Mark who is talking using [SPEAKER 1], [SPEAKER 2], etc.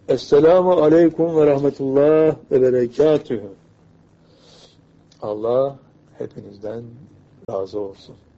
[SPEAKER 1] Esselamu aleyküm ve rahmetullah ve berekatühü. Allah hepinizden razı olsun.